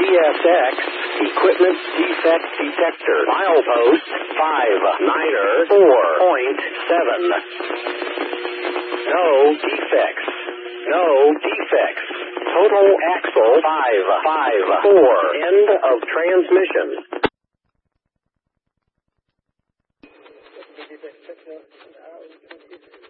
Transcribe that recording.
CSX Equipment Defect Detector. Milepost 59er 4.7. No defects. No defects. Total axle 554. End of transmission.